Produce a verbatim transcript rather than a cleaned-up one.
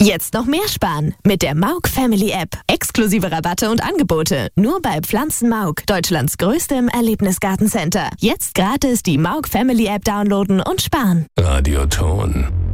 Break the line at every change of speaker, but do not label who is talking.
Jetzt noch mehr sparen mit der Mauk Family App. Exklusive Rabatte und Angebote. Nur bei Pflanzen Mauk, Deutschlands größtem Erlebnisgartencenter. Jetzt gratis die Mauk Family App downloaden und sparen.
Radioton.